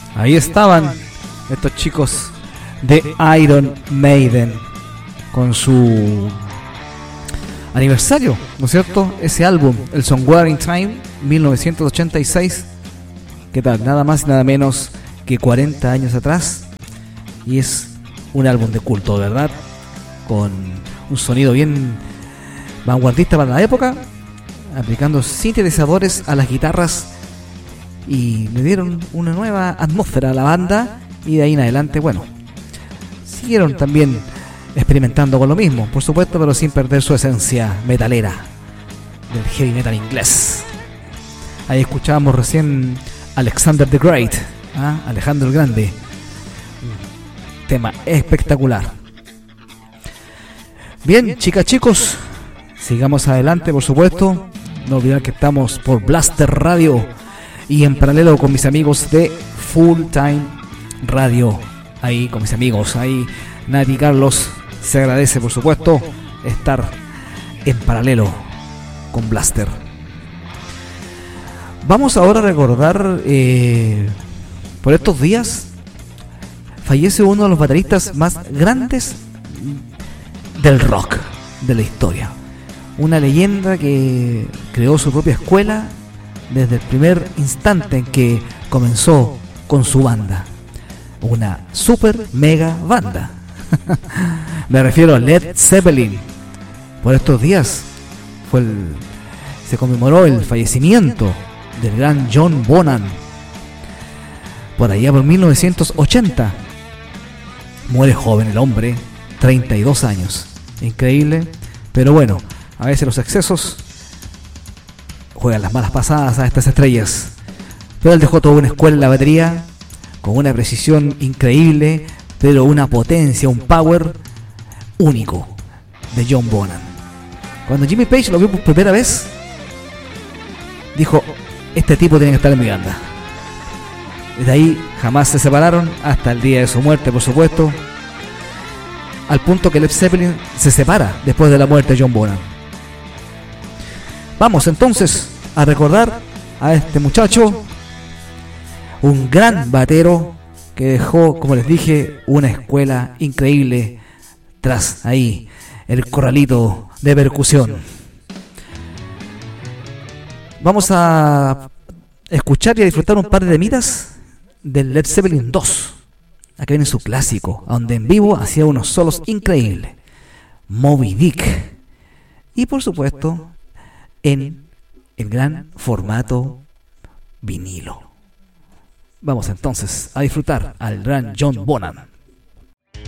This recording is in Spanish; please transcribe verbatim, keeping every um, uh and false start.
Ahí estaban estos chicos de Iron Maiden con su aniversario, ¿no es cierto? Ese álbum, el Somewhere in Time, mil novecientos ochenta y seis. ¿Qué tal? Nada más y nada menos que cuarenta años atrás. Y es un álbum de culto, ¿verdad? Con un sonido bien vanguardista para la época, aplicando sintetizadores a las guitarras, y le dieron una nueva atmósfera a la banda. Y de ahí en adelante, bueno, siguieron también experimentando con lo mismo, por supuesto, pero sin perder su esencia metalera del heavy metal inglés. Ahí escuchábamos recién Alexander the Great, ¿ah? Alejandro el Grande, un tema espectacular. Bien, chicas, chicos, sigamos adelante, por supuesto. No olvidar que estamos por Blaster Radio y en paralelo con mis amigos de Full Time Radio. Ahí con mis amigos, ahí Nati y Carlos. Se agradece, por supuesto, estar en paralelo con Blaster. Vamos ahora a recordar, eh, por estos días fallece uno de los bateristas más grandes del rock de la historia. Una leyenda que creó su propia escuela desde el primer instante en que comenzó con su banda. Una super mega banda. Me refiero a Led Zeppelin. Por estos días fue el, se conmemoró el fallecimiento del gran John Bonham. Por allá por mil novecientos ochenta. Muere joven el hombre, treinta y dos años. Increíble, pero bueno, a veces los excesos juegan las malas pasadas a estas estrellas. Pero él dejó toda una escuela en la batería, con una precisión increíble, pero una potencia, un power único de John Bonham. Cuando Jimmy Page lo vio por primera vez, dijo: este tipo tiene que estar en mi banda. Desde ahí jamás se separaron hasta el día de su muerte, por supuesto, al punto que Led Zeppelin se separa después de la muerte de John Bonham. Vamos entonces a recordar a este muchacho, un gran batero que dejó, como les dije, una escuela increíble tras ahí el corralito de percusión. Vamos a escuchar y a disfrutar un par de temitas del Led Zeppelin dos. Aquí viene su clásico, donde en vivo hacía unos solos increíbles, Moby Dick, y por supuesto en el gran formato vinilo. Vamos entonces a disfrutar al gran John Bonham.